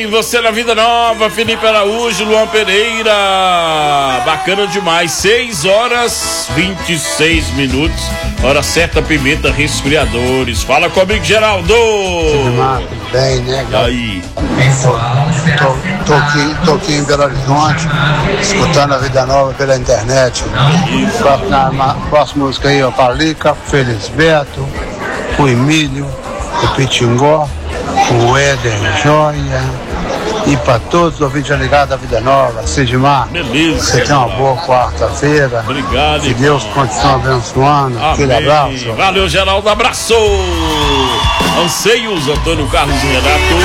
bem, você na Vida Nova, Felipe Araújo, Luan Pereira, bacana demais, 6h26, hora certa, Pimenta Resfriadores. Fala comigo, Geraldo. Tudo bem, né, galera? Aí. Tô aqui em Belo Horizonte, escutando a Vida Nova pela internet. Próxima música aí, ó, Palica, Felisberto, o Emílio, o Pitingó, o Éder Joia, e para todos os ouvintes ligados à Vida Nova. Sidmar, beleza, você tem uma boa quarta-feira. Obrigado, que Deus continue abençoando. Amém. Aquele abraço. Valeu, Geraldo, abraço. Anseios, Antônio Carlos Renato.